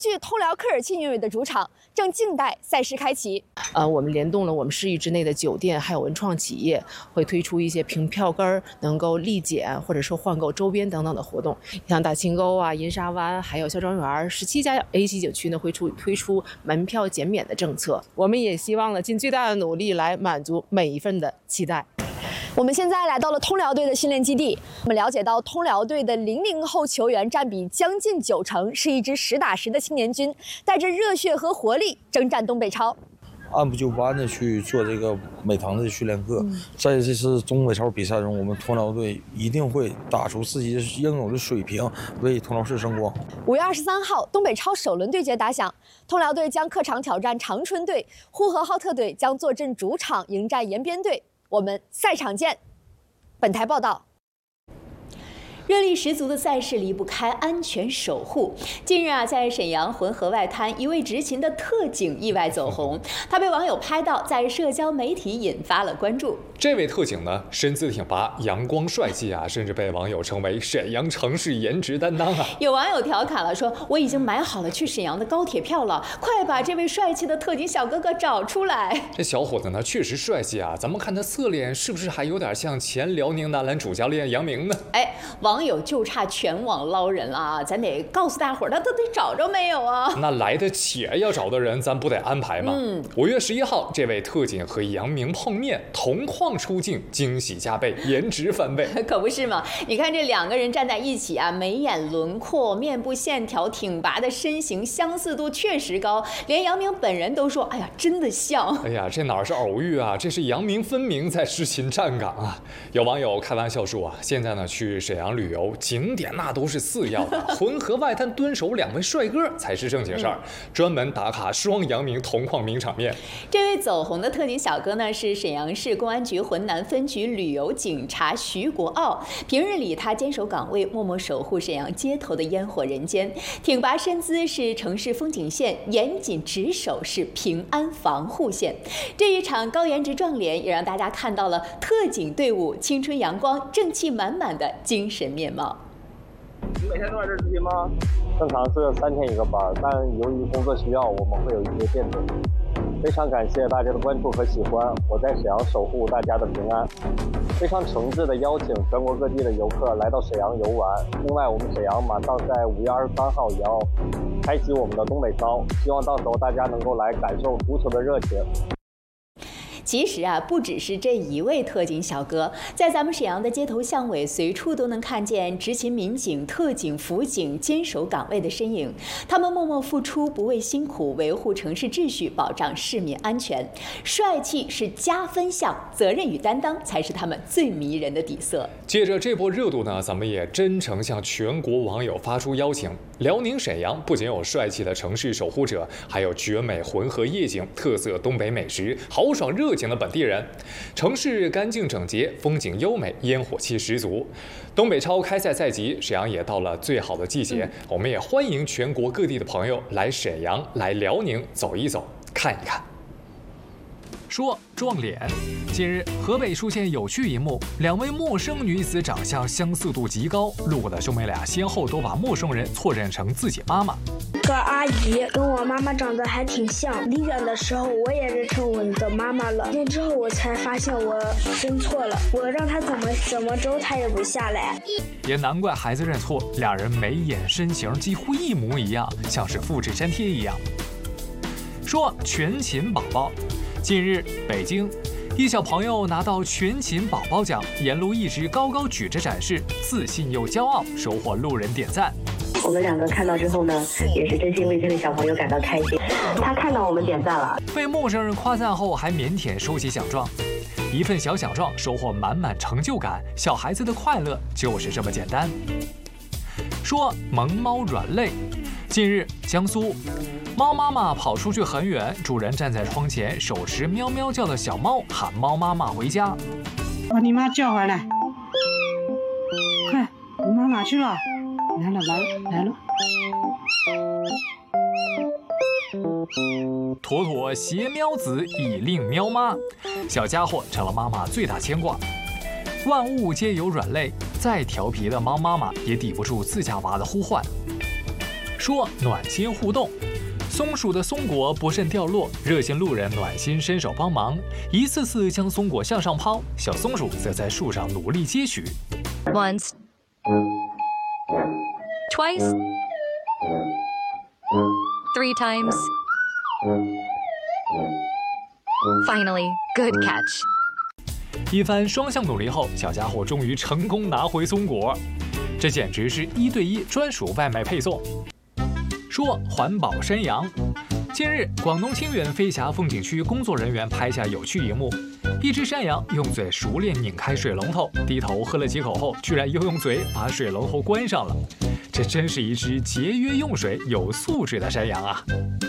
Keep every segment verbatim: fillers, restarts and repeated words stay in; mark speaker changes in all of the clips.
Speaker 1: 据通辽科尔沁运委的主场正静待赛事开启。
Speaker 2: 呃，我们联动了我们市域之内的酒店还有文创企业，会推出一些凭票根能够立减或者说换购周边等等的活动。像大清沟啊、银沙湾还有肖庄园十七家 A 级景区呢，会出推出门票减免的政策。我们也希望呢尽最大的努力来满足每一份的期待。
Speaker 1: 我们现在来到了通辽队的训练基地，我们了解到通辽队的零零后球员占比将近九成，是一支实打实的青年军，带着热血和活力征战东北超。
Speaker 3: 按部就班的去做这个每堂的训练课，嗯、在这次东北超比赛中，我们通辽队一定会打出自己应有的水平，为通辽市争光。
Speaker 1: 五月二十三号，东北超首轮对决打响，通辽队将客场挑战长春队，呼和浩特队将坐镇主场迎战延边队。我们赛场见。本台报道。热力十足的赛事离不开安全守护。近日啊，在沈阳浑河外滩，一位执勤的特警意外走红，他被网友拍到，在社交媒体引发了关注。
Speaker 4: 这位特警呢，身姿挺拔，阳光帅气啊，甚至被网友称为沈阳城市颜值担当啊。
Speaker 1: 有网友调侃了说：“我已经买好了去沈阳的高铁票了，快把这位帅气的特警小哥哥找出来！”
Speaker 4: 这小伙子呢，确实帅气啊，咱们看他侧脸，是不是还有点像前辽宁男篮主教练杨明呢？
Speaker 1: 哎，网友就差全网捞人了啊！咱得告诉大伙儿，他到底找着没有啊？
Speaker 4: 那来得且要找的人，咱不得安排吗？嗯。五月十一号，这位特警和杨明碰面，同框出镜，惊喜加倍，颜值翻倍。
Speaker 1: 可不是嘛？你看这两个人站在一起啊，眉眼轮廓、面部线条、挺拔的身形，相似度确实高，连杨明本人都说：“哎呀，真的像。”
Speaker 4: 哎呀，这哪是偶遇啊？这是杨明分明在执勤站岗啊！有网友开玩笑说啊，现在呢去沈阳旅游，景点那都是次要的，浑河外滩蹲守两位帅哥才是正经事儿，嗯、专门打卡双杨明同框名场面。
Speaker 1: 这位走红的特警小哥呢，是沈阳市公安局浑南分局旅游警察徐国傲。平日里他坚守岗位，默默守护沈阳街头的烟火人间。挺拔身姿是城市风景线，严谨职守是平安防护线。这一场高颜值撞脸，也让大家看到了特警队伍青春阳光、正气满满的精神面貌。
Speaker 5: 你每天都在这儿执勤吗？正常是三天一个班，但由于工作需要，我们会有一些变动。非常感谢大家的关注和喜欢，我在沈阳守护大家的平安。非常诚挚的邀请全国各地的游客来到沈阳游玩。另外，我们沈阳马上在五月二十三号也要开启我们的东北超，希望到时候大家能够来感受足球的热情。
Speaker 1: 其实啊，不只是这一位特警小哥，在咱们沈阳的街头巷尾，随处都能看见执勤民警、特警、辅警坚守岗位的身影。他们默默付出，不畏辛苦，维护城市秩序，保障市民安全。帅气是加分项，责任与担当才是他们最迷人的底色。
Speaker 4: 借着这波热度呢，咱们也真诚向全国网友发出邀请。辽宁沈阳不仅有帅气的城市守护者，还有绝美浑河夜景、特色东北美食、豪爽热情的本地人。城市干净整洁，风景优美，烟火气十足。东北超开赛赛季，沈阳也到了最好的季节，嗯、我们也欢迎全国各地的朋友来沈阳、来辽宁走一走、看一看。说撞脸，近日河北出现有趣一幕，两位陌生女子长相相似度极高，路过的兄妹俩先后都把陌生人错认成自己妈妈。
Speaker 6: 个阿姨跟我妈妈长得还挺像，离远的时候我也认成我的妈妈了，那之后我才发现我认错了，我让她怎么怎么着她也不下来。
Speaker 4: 也难怪孩子认错，俩人眉眼身形几乎一模一样，像是复制粘贴一样。说全勤宝宝。近日，北京一小朋友拿到全勤宝宝奖，沿路一直高高举着展示，自信又骄傲，收获路人点赞。
Speaker 7: 我们两个看到之后呢，也是真心为这位小朋友感到开心。他看到我们点赞了，
Speaker 4: 被陌生人夸赞后还腼腆收起奖状，一份小奖状收获满满成就感。小孩子的快乐就是这么简单。说萌猫软肋，近日江苏。猫妈妈跑出去很远，主人站在窗前，手持喵喵叫的小猫喊猫妈妈回家。
Speaker 8: 把你妈叫回来，快，你妈哪去了？来了来了来了。
Speaker 4: 妥妥携喵子以令喵妈，小家伙成了妈妈最大牵挂。万物皆有软肋，再调皮的猫妈妈也抵不住自家娃的呼唤。 说暖心互动。松鼠的松果不慎掉落，热心路人暖心伸手帮忙，一次次将松果向上抛，小松鼠则在树上努力接取。
Speaker 9: Once, twice, three times. Finally, good catch.
Speaker 4: 一番双向努力后，小家伙终于成功拿回松果，这简直是一对一专属外卖配送。说环保山羊。近日，广东清远飞峡风景区工作人员拍下有趣一幕：一只山羊用嘴熟练拧开水龙头，低头喝了几口后，居然又用嘴把水龙头关上了。这真是一只节约用水、有素质的山羊啊！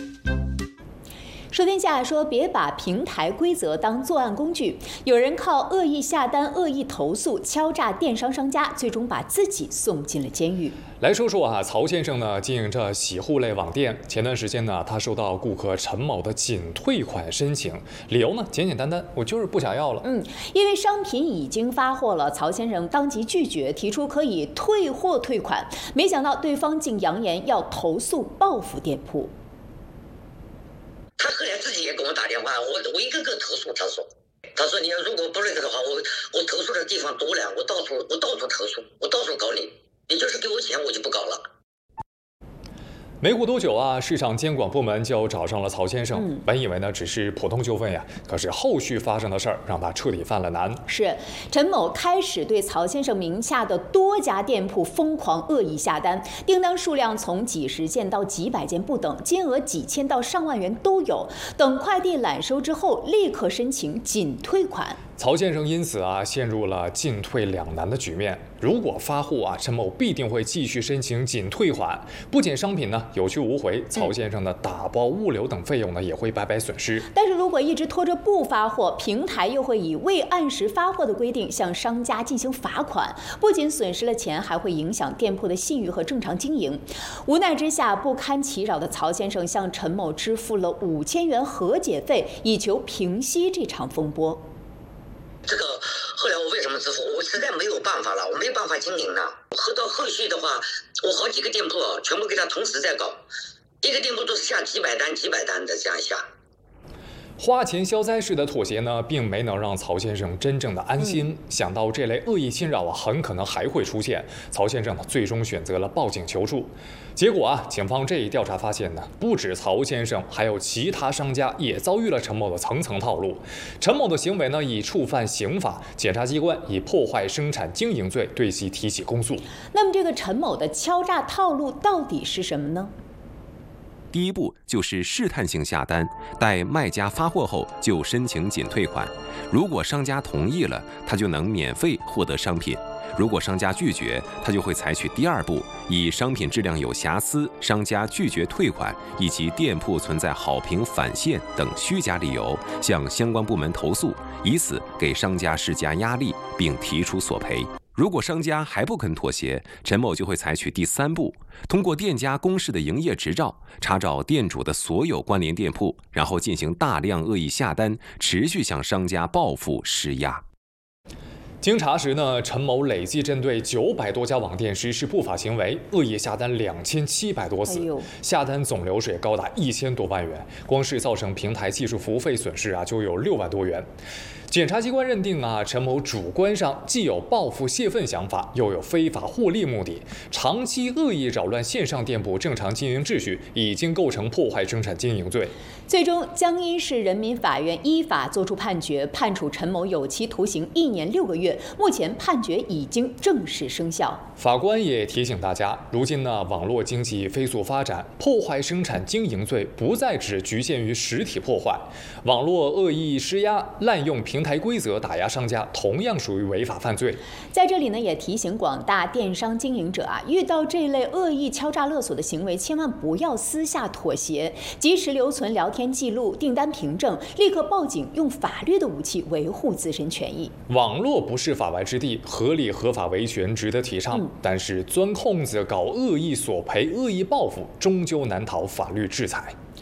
Speaker 10: 说天下说，别把平台规则当作案工具。有人靠恶意下单、恶意投诉敲诈电商商家，最终把自己送进了监狱。
Speaker 4: 来说说啊，曹先生呢经营着洗护类网店。前段时间呢，他收到顾客陈某的仅退款申请，理由呢简简单单，我就是不想要了。
Speaker 10: 嗯，因为商品已经发货了，曹先生当即拒绝，提出可以退货退款。没想到对方竟扬言要投诉报复店铺。
Speaker 11: 他后来自己也给我打电话，我我一个个投诉投诉。他说你要如果不认可的话，我我投诉的地方多了，我到处我到处投诉，我到处搞你，你就是给我钱我就不搞了。
Speaker 4: 没过多久啊，市场监管部门就找上了曹先生。嗯、本以为呢只是普通纠纷呀，可是后续发生的事儿让他彻底犯了难。
Speaker 10: 是陈某开始对曹先生名下的多家店铺疯狂恶意下单，订单数量从几十件到几百件不等，金额几千到上万元都有。等快递揽收之后，立刻申请仅退款。
Speaker 4: 曹先生因此啊陷入了进退两难的局面。如果发货啊，陈某必定会继续申请仅退款，不仅商品呢有去无回，曹先生的打包、物流等费用呢也会白白损失。
Speaker 10: 但是如果一直拖着不发货，平台又会以未按时发货的规定向商家进行罚款，不仅损失了钱，还会影响店铺的信誉和正常经营。无奈之下，不堪其扰的曹先生向陈某支付了五千元和解费，以求平息这场风波。
Speaker 11: 这个后来我为什么支付？我实在没有办法了，我没有办法经营了。后到后续的话，我好几个店铺全部给他同时在搞，一个店铺都是下几百单、几百单的这样下。
Speaker 4: 花钱消灾式的妥协呢，并没能让曹先生真正的安心。嗯、想到这类恶意侵扰啊，很可能还会出现，曹先生呢最终选择了报警求助。结果啊，警方这一调查发现呢，不止曹先生，还有其他商家也遭遇了陈某的层层套路。陈某的行为呢，已触犯刑法，检察机关以破坏生产经营罪对其提起公诉。
Speaker 10: 那么，这个陈某的敲诈套路到底是什么呢？
Speaker 12: 第一步就是试探性下单，待卖家发货后就申请仅退款。如果商家同意了，他就能免费获得商品；如果商家拒绝，他就会采取第二步，以商品质量有瑕疵、商家拒绝退款以及店铺存在好评返现等虚假理由，向相关部门投诉，以此给商家施加压力，并提出索赔。如果商家还不肯妥协，陈某就会采取第三步，通过店家公示的营业执照，查找店主的所有关联店铺，然后进行大量恶意下单，持续向商家报复施压。
Speaker 4: 经查实呢，陈某累计针对九百多家网店实施不法行为，恶意下单两千七百多次，哎、下单总流水高达一千多万元，光是造成平台技术服务费损失啊，就有六万多元。检察机关认定啊，陈某主观上既有报复泄愤想法，又有非法获利目的，长期恶意扰乱线上店铺正常经营秩序，已经构成破坏生产经营罪。
Speaker 10: 最终，江阴市人民法院依法作出判决，判处陈某有期徒刑一年六个月。目前判决已经正式生效。
Speaker 4: 法官也提醒大家，如今呢，网络经济飞速发展，破坏生产经营罪不再只局限于实体破坏，网络恶意施压、滥用平台规则打压商家，同样属于违法犯罪。
Speaker 10: 在这里呢，也提醒广大电商经营者啊，遇到这类恶意敲诈勒索的行为，千万不要私下妥协，及时留存聊天记录、订单凭证，立刻报警，用法律的武器维护自身权益。
Speaker 4: 网络不是法外之地，合理合法维权值得提倡，嗯、但是钻空子搞恶意索赔、恶意报复，终究难逃法律制裁。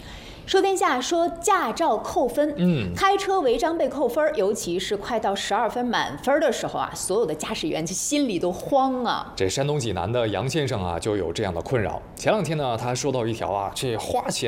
Speaker 10: 说天下说驾照扣分，嗯，开车违章被扣分，尤其是快到十二分满分的时候啊，所有的驾驶员这心里都慌啊。
Speaker 4: 这山东济南的杨先生啊，就有这样的困扰。前两天呢，他收到一条啊，这花钱